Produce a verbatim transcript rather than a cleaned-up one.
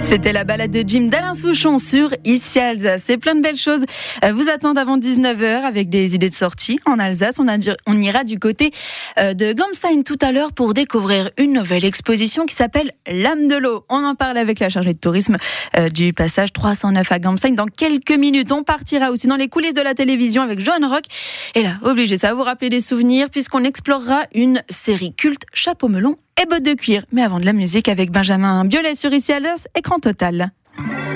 C'était la balade de Jim d'Alain Souchon sur Ici Alsace. C'est plein de belles choses vous attendent avant dix-neuf heures avec des idées de sortie en Alsace. On, a, on ira du côté de Gamsheim tout à l'heure pour découvrir une nouvelle exposition qui s'appelle L'âme de l'eau. On en parle avec la chargée de tourisme du passage trois cent neuf à Gamsheim. Dans quelques minutes, on partira aussi dans les coulisses de la télévision avec Johan Rock. Et là, obligé, ça va vous rappeler des souvenirs puisqu'on explorera une série culte Chapeau melon et bottes de cuir. Mais avant de la musique avec Benjamin Biolay sur Ici Alsace, écran total.